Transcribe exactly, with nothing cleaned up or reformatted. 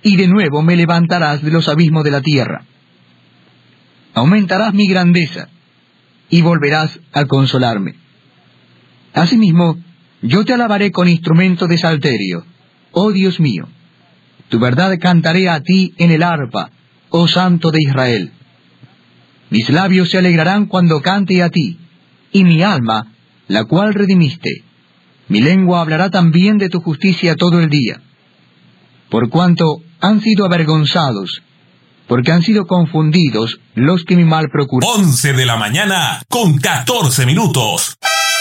y de nuevo me levantarás de los abismos de la tierra. Aumentarás mi grandeza, y volverás a consolarme. Asimismo, yo te alabaré con instrumento de salterio, oh Dios mío. Tu verdad cantaré a ti en el arpa, oh Santo de Israel. Mis labios se alegrarán cuando cante a ti, y mi alma, la cual redimiste. Mi lengua hablará también de tu justicia todo el día. Por cuanto han sido avergonzados, porque han sido confundidos los que mi mal procuran. once de la mañana con catorce minutos.